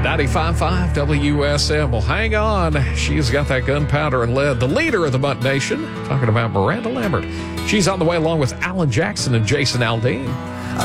95.5 WSM. Well, hang on. She's got that gunpowder and lead. The leader of the Mutt Nation, talking about Miranda Lambert. She's on the way along with Alan Jackson and Jason Aldean.